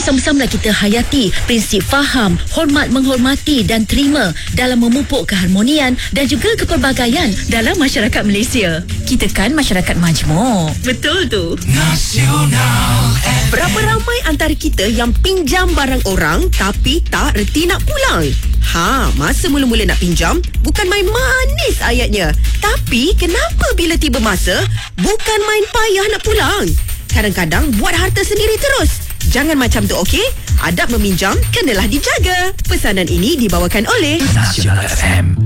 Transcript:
sama-sama kita hayati prinsip faham, hormat menghormati dan terima dalam memupuk keharmonian dan juga kepelbagaian dalam masyarakat Malaysia. Kita kan masyarakat majmuk. Betul tu. Nasional. Berapa ramai antara kita yang pinjam barang orang tapi tak reti nak pulang? Masa mula-mula nak pinjam, bukan main manis ayatnya. Tapi kenapa bila tiba masa, bukan main payah nak pulang? Kadang-kadang buat harta sendiri terus. Jangan macam tu, okey? Adab meminjam kenalah dijaga. Pesanan ini dibawakan oleh Nasional FM.